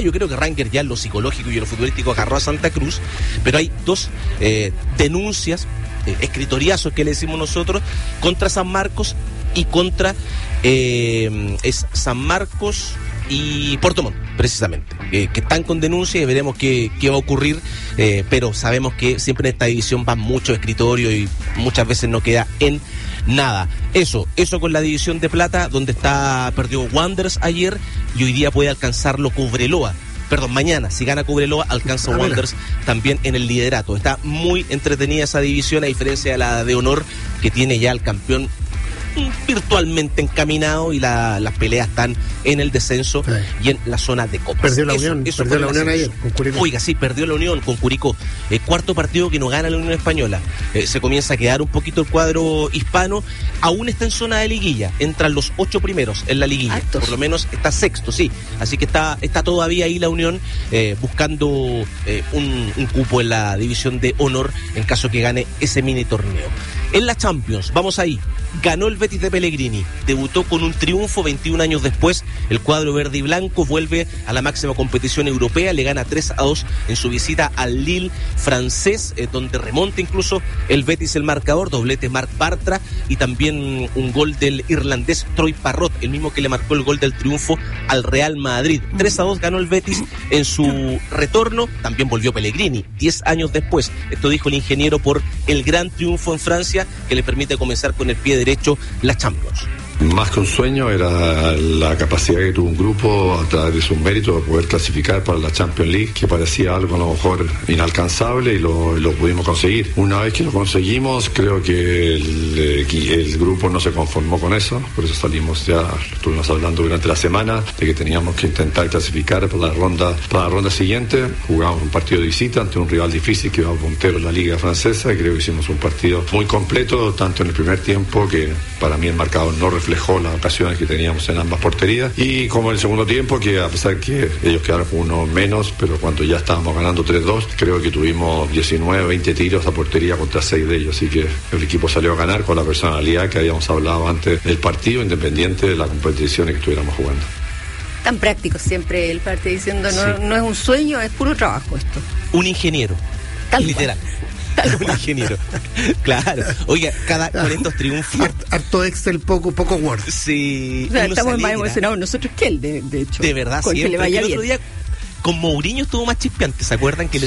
yo creo que Rangers ya en lo psicológico y en lo futbolístico agarró a Santa Cruz, pero hay dos denuncias, escritoriazos que le decimos nosotros, contra San Marcos y contra es San Marcos y Puerto Montt, precisamente, que están con denuncia y veremos qué va a ocurrir, pero sabemos que siempre en esta división va mucho escritorio y muchas veces no queda en nada. Eso con la división de plata, donde perdió Wanderers ayer y hoy día puede alcanzarlo Cobreloa. Perdón, mañana, si gana Cobreloa, alcanza Wanderers también en el liderato. Está muy entretenida esa división, a diferencia de la de honor, que tiene ya el campeón virtualmente encaminado y las peleas están en el descenso y en la zona de copas. Perdió la Unión ayer con Curicó. Oiga, sí, perdió la Unión con Curicó. Cuarto partido que no gana la Unión Española. Se comienza a quedar un poquito el cuadro hispano. Aún está en zona de liguilla. Entran los 8 primeros en la liguilla. Actos. Por lo menos está sexto, sí. Así que está todavía ahí la Unión buscando un cupo en la división de honor en caso que gane ese mini torneo. En la Champions, vamos ahí. Ganó el Betis de Pellegrini, debutó con un triunfo 21 años después. El cuadro verde y blanco vuelve a la máxima competición europea, le gana 3-2 en su visita al Lille francés, donde remonta incluso el Betis el marcador, doblete Marc Bartra y también un gol del irlandés Troy Parrott, el mismo que le marcó el gol del triunfo al Real Madrid. 3-2 ganó el Betis en su retorno, también volvió Pellegrini 10 años después. Esto dijo el ingeniero por el gran triunfo en Francia que le permite comenzar con el pie derecho la Champions. Más que un sueño, era la capacidad que tuvo un grupo a través de sus méritos de poder clasificar para la Champions League, que parecía algo a lo mejor inalcanzable, y lo pudimos conseguir. Una vez que lo conseguimos, creo que el grupo no se conformó con eso, por eso estuvimos hablando durante la semana de que teníamos que intentar clasificar para la ronda siguiente. Jugamos un partido de visita ante un rival difícil que iba puntero en la Liga Francesa, y creo que hicimos un partido muy completo, tanto en el primer tiempo, que para mí el marcador no reflejó las ocasiones que teníamos en ambas porterías, y como en el segundo tiempo, que a pesar que ellos quedaron con uno menos, pero cuando ya estábamos ganando 3-2, creo que tuvimos 19, 20 tiros a portería contra 6 de ellos, así que el equipo salió a ganar con la personalidad que habíamos hablado antes del partido, independiente de las competiciones que estuviéramos jugando. Tan práctico siempre el partido, diciendo no es un sueño, es puro trabajo esto. Un ingeniero, literal. Un ingeniero, claro. Oiga, con estos triunfos, harto Excel, poco Word. Sí, o sea, estamos más emocionados nosotros que él, de hecho. De verdad, con siempre. Que le vaya el otro bien. día con Mourinho estuvo más chispeante, ¿se acuerdan? Que le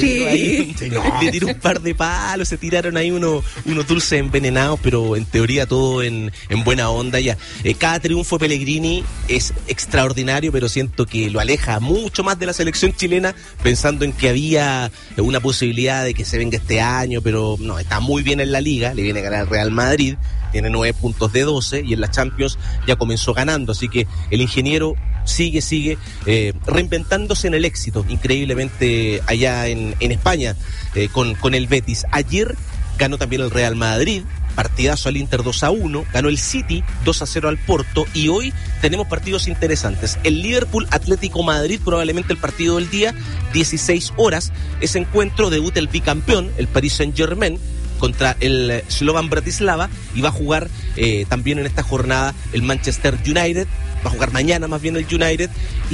tiró un par de palos, se tiraron ahí unos dulces envenenados, pero en teoría todo en buena onda ya. Cada triunfo de Pellegrini es extraordinario, pero siento que lo aleja mucho más de la selección chilena, pensando en que había una posibilidad de que se venga este año, pero no, está muy bien en la Liga, le viene a ganar al Real Madrid, tiene 9 puntos de 12 y en la Champions ya comenzó ganando, así que el ingeniero sigue reinventándose en el éxito, increíblemente allá en España, con el Betis. Ayer ganó también el Real Madrid, partidazo al Inter 2-1, ganó el City 2-0 al Porto, y hoy tenemos partidos interesantes. El Liverpool Atlético Madrid, probablemente el partido del día, 16 horas, ese encuentro debuta el bicampeón, el Paris Saint-Germain, contra el Slovan Bratislava, y va a jugar también en esta jornada el Manchester United, va a jugar mañana más bien el United,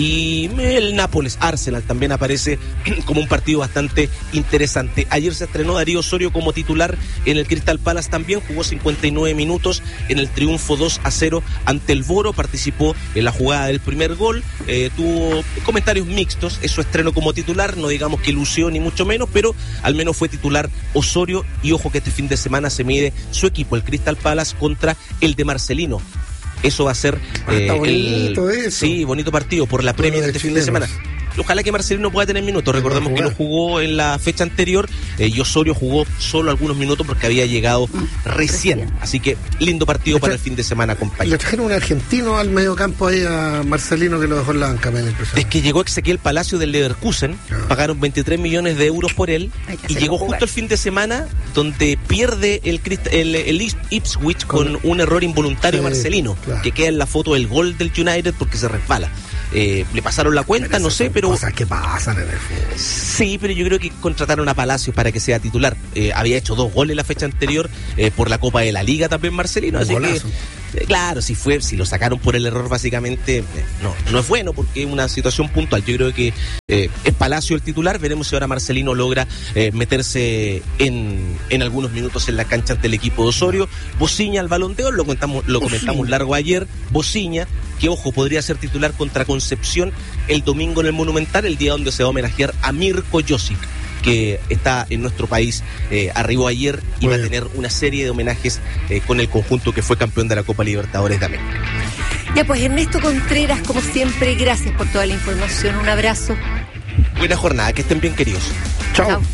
y el Nápoles Arsenal también aparece como un partido bastante interesante. Ayer se estrenó Darío Osorio como titular en el Crystal Palace, también jugó 59 minutos en el triunfo 2-0 ante el Boro, participó en la jugada del primer gol, tuvo comentarios mixtos, es su estreno como titular, no digamos que lució ni mucho menos, pero al menos fue titular Osorio, y ojo que este fin de semana se mide su equipo, el Crystal Palace, contra el de Marcelino. Eso va a ser está bonito eso. Sí, bonito partido por la Premier este fin de semana. Ojalá que Marcelino pueda tener minutos. Recordemos que no jugó en la fecha anterior, y Osorio jugó solo algunos minutos porque había llegado recién. Así que lindo partido para el fin de semana, compañero. Le trajeron un argentino al mediocampo ahí a Marcelino, que lo dejó en la banca. Es que llegó Ezequiel Palacio del Leverkusen, pagaron 23 millones de euros por él, y llegó justo el fin de semana donde pierde el Ipswich con un error involuntario Marcelino, que queda en la foto del gol del United porque se resbala. Le pasaron la cuenta, no sé, pero cosas que pasan en el fútbol. Sí, pero yo creo que contrataron a Palacios para que sea titular. Había hecho 2 goles la fecha anterior por la Copa de la Liga también Marcelino, así que Claro, si lo sacaron por el error básicamente, no es bueno porque es una situación puntual. Yo creo que es Palacio el titular, veremos si ahora Marcelino logra meterse en algunos minutos en la cancha ante el equipo de Osorio. Bociña al Balón de Oro, lo comentamos largo ayer. Bociña, que ojo, podría ser titular contra Concepción el domingo en el Monumental, el día donde se va a homenajear a Mirko Josic, que está en nuestro país, arribó ayer y va a tener una serie de homenajes con el conjunto que fue campeón de la Copa Libertadores de América. Ya pues, Ernesto Contreras, como siempre, gracias por toda la información, un abrazo. Buena jornada, que estén bien, queridos. Chao.